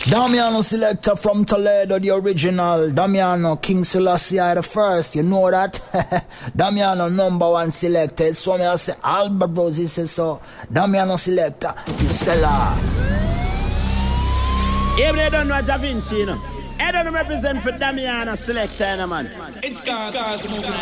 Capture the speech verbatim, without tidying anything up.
Damiano selector from Toledo, the original. Damiano, King Selassie the first. You know that? Damiano, number one selector. So me I say, Albert Rosie says so. Damiano selector, you seller. Even they don't know Da Vinci, you know. I don't represent for Damiano selector, man. It's God's moving.